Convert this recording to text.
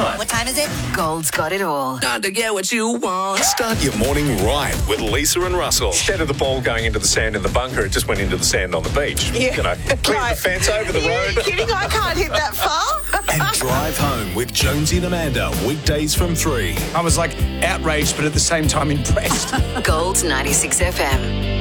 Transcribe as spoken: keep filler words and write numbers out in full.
time. What time is it? Gold's got it all. Time to get what you want. Start your morning right with Lisa and Russell. Instead of the ball going into the sand in the bunker, it just went into the sand on the beach. Yeah. You know, clear Right. the fence over the Are you road. kidding? I can't hit that far. And drive home with Jonesy and Amanda. Weekdays from three. I was like outraged, but at the same time impressed. Gold's ninety-six F M.